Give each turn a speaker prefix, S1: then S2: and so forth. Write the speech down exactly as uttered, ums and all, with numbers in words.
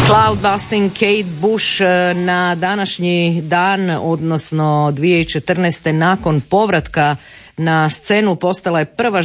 S1: Cloudbusting Kate Bush na današnji dan, odnosno dvije tisuće četrnaeste nakon povratka na scenu postala je prva